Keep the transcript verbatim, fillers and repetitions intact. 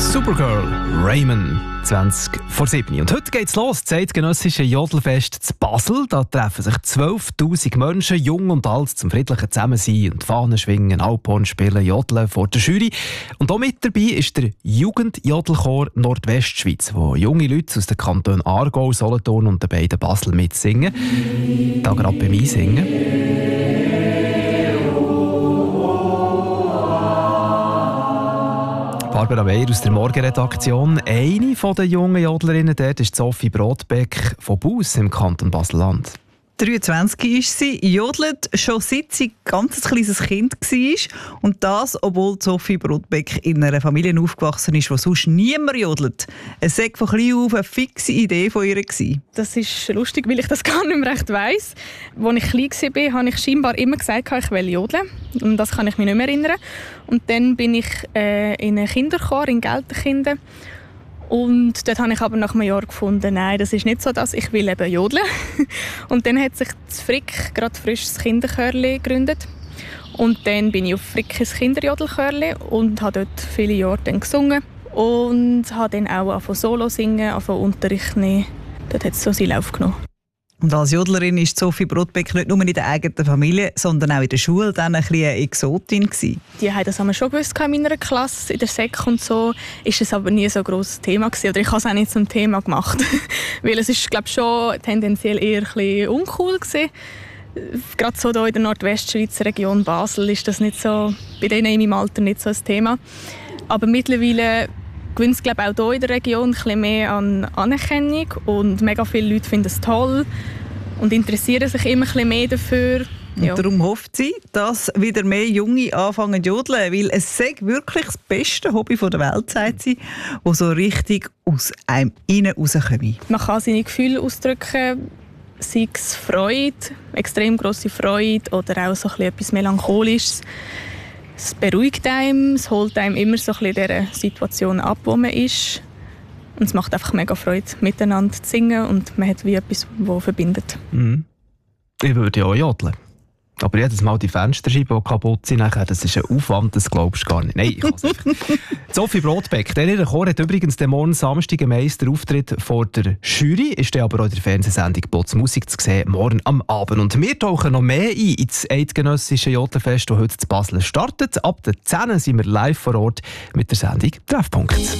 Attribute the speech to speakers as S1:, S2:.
S1: Supergirl, Raymond, zwanzig vor sieben. Und heute geht's los, das eidgenössische Jodelfest zu Basel. Da treffen sich zwölftausend Menschen, jung und alt, zum friedlichen Zusammensein und Fahnen schwingen, Alphorn spielen, Jodeln vor der Jury. Und auch mit dabei ist der Jugendjodelchor Nordwestschweiz, wo junge Leute aus den Kantonen Aargau, Solothurn und den beiden Basel mitsingen. Da gerade beim Einsingen. Barbara Weyer aus der Morgenredaktion. Eine der jungen Jodlerinnen dort ist Sophie Brodbeck von Buss im Kanton Basel-Land.
S2: dreiundzwanzig ist sie, jodelt schon seit sie ein ganz kleines Kind war. Und das, obwohl Sophie Brodbeck in einer Familie aufgewachsen ist, wo sonst niemand jodelt. Es war von klein auf eine fixe Idee von ihr.
S3: Das ist lustig, weil ich das gar nicht mehr recht weiss. Als ich klein war, habe ich scheinbar immer gesagt, ich will jodeln. Und das kann ich mich nicht mehr erinnern. Und dann bin ich äh, in einem Kinderchor in Gelterkinden. Und dort habe ich aber nach einem Jahr gefunden, nein, das ist nicht so, dass ich will eben jodeln. Und dann hat sich das Frick gerade frisch das Kinderchörli gegründet. Und dann bin ich auf Frick ins Kinderjodelchörli und habe dort viele Jahre dann gesungen. Und habe dann auch angefangen Solo singen, angefangen Unterricht nehmen. Dort hat es so seinen Lauf genommen.
S2: Und als Jodlerin war Sophie Brodbeck nicht nur in der eigenen Familie, sondern auch in der Schule dann ein bisschen eine Exotin gewesen.
S3: Die haben das haben wir schon gewusst in meiner Klasse, in der Sek und so. Ist es aber nie so ein grosses Thema gewesen. Oder ich habe es auch nicht zum Thema gemacht. Weil es ist, glaube ich, schon tendenziell eher ein bisschen uncool gewesen. Gerade so hier in der Nordwestschweizer Region Basel ist das nicht so, bei denen in meinem Alter nicht so ein Thema. Aber mittlerweile gewinnt es, glaube ich, auch hier in der Region ein bisschen mehr an Anerkennung und mega viele Leute finden es toll und interessieren sich immer ein bisschen mehr dafür. Ja.
S2: Und darum hofft sie, dass wieder mehr Junge anfangen zu jodeln, weil es sei wirklich das beste Hobby der Welt, sagt sie, das so richtig aus einem innen rauskommt.
S3: Man kann seine Gefühle ausdrücken, sei es Freude, extrem grosse Freude oder auch so ein bisschen etwas Melancholisches. Es beruhigt einem, es holt einem immer so ein bisschen dieser Situation ab, wo man ist. Und es macht einfach mega Freude, miteinander zu singen und man hat wie etwas, das verbindet.
S1: Mhm. Ich würde ja auch jodeln. Aber jedes Mal die Fensterscheiben, die kaputt sind, nachher, das ist ein Aufwand, das glaubst du gar nicht. Nein, ich kann es einfach. Sophie Brodbeck, der ihre Chor hat übrigens den morgen Samstag einen Meisterauftritt vor der Jury, ist dann aber auch in der Fernsehsendung «Botz Musik» zu sehen, morgen am Abend. Und wir tauchen noch mehr ein ins eidgenössische Jodelfest, das heute in Basel startet. Ab der zehn sind wir live vor Ort mit der Sendung «Treffpunkt».